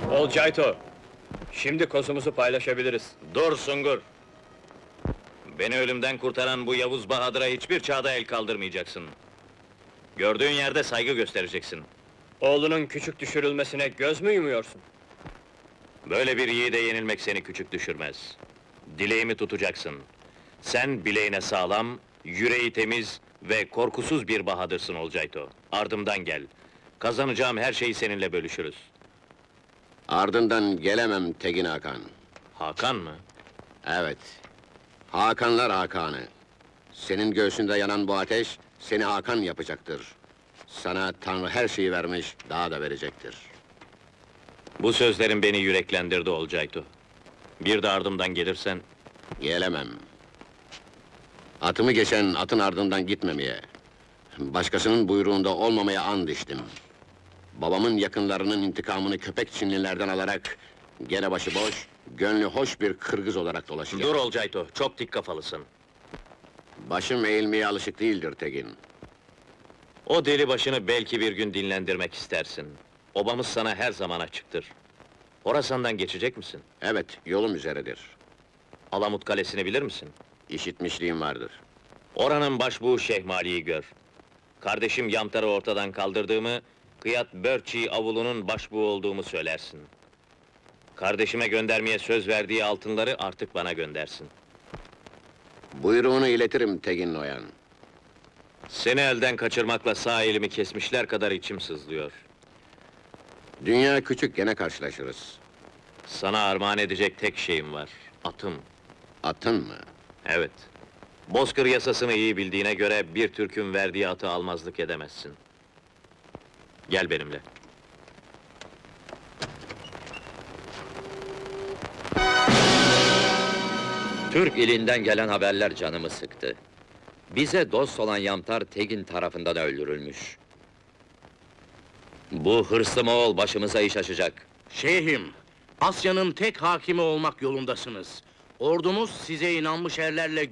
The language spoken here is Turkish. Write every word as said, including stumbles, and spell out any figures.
Olcayto, şimdi kozumuzu paylaşabiliriz. Dur Sungur! Beni ölümden kurtaran bu Yavuz Bahadır'a hiçbir çağda el kaldırmayacaksın. Gördüğün yerde saygı göstereceksin. Oğlunun küçük düşürülmesine göz mü yumuyorsun? Böyle bir yiğide yenilmek seni küçük düşürmez. Dileğimi tutacaksın. Sen bileğine sağlam, yüreği temiz ve korkusuz bir Bahadır'sın Olcayto. Ardımdan gel. Kazanacağım her şeyi seninle bölüşürüz. Ardından gelemem Tegin Hakan. Hakan mı? Evet. Hakanlar Hakan'ı. Senin göğsünde yanan bu ateş, seni Hakan yapacaktır. Sana Tanrı her şeyi vermiş, daha da verecektir. Bu sözlerin beni yüreklendirdi Olcayto. Bir de ardımdan gelirsen, Gelemem. Atımı geçen atın ardından gitmemeye, başkasının buyruğunda olmamaya and içtim. Babamın yakınlarının intikamını köpek Çinlilerden alarak, gene başıboş, gönlü hoş bir Kırgız olarak dolaşacağım. dur Olcayto, çok dik kafalısın. Başım eğilmeye alışık değildir Tegin. O deli başını belki bir gün dinlendirmek istersin. Obamız sana her zaman açıktır. Horasan'dan geçecek misin? Evet, yolum üzeredir. Alamut Kalesi'ni bilir misin? İşitmişliğim vardır. Oranın başbuğu Şehmali'yi gör. Kardeşim Yamtar'ı ortadan kaldırdığımı, Kıyat Börçi avulunun başbuğu olduğumu söylersin. Kardeşime göndermeye söz verdiği altınları artık bana göndersin. Buyruğunu iletirim Tegin Noyan. Seni elden kaçırmakla sağ elimi kesmişler kadar içim sızlıyor. Dünya küçük, gene karşılaşırız. Sana armağan edecek tek şeyim var, atım. Atın mı? Evet. Bozkır yasasını iyi bildiğine göre bir Türk'ün verdiği atı almazlık edemezsin. Gel benimle. Türk ilinden gelen haberler canımı sıktı. Bize dost olan Yamtar Tegin tarafından öldürülmüş. Bu hırslı Moğol başımıza iş açacak. Şeyhim, Asya'nın tek hakimi olmak yolundasınız. Ordumuz size inanmış erlerle